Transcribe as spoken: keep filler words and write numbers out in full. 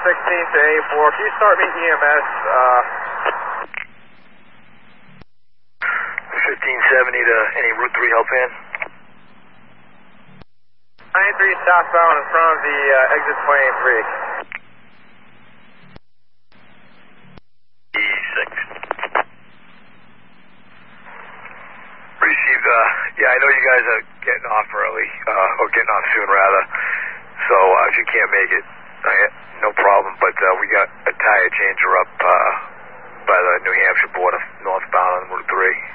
sixteen to A four. Can you start me E M S? Uh, fifteen seventy to any Route three help in. ninety-three southbound in front of the uh, exit twenty-three. E six. Received, uh, yeah, I know you guys are getting off early, uh, or getting off soon rather, so uh, if you can't make it, uh, no problem, but uh, we got a tire changer up uh, by the New Hampshire border, northbound on Route three.